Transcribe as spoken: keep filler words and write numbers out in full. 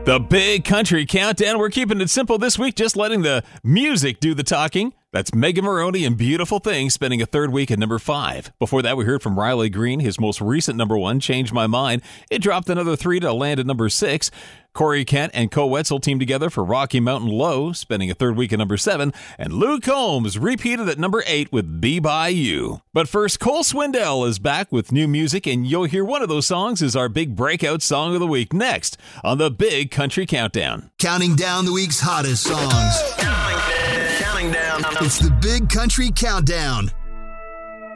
The Big Country Countdown. We're keeping it simple this week, just letting the music do the talking. That's Megan Moroney and Beautiful Thing, spending a third week at number five. Before that, we heard from Riley Green, his most recent number one, Change My Mind. It dropped another three to land at number six. Corey Kent and Co Wetzel teamed together for Rocky Mountain Low, spending a third week at number seven. And Luke Combs repeated at number eight with Be By You. But first, Cole Swindell is back with new music, and you'll hear one of those songs is our big breakout song of the week next on the Big Country Countdown. Counting down the week's hottest songs. Counting down. It's the Big Country Countdown.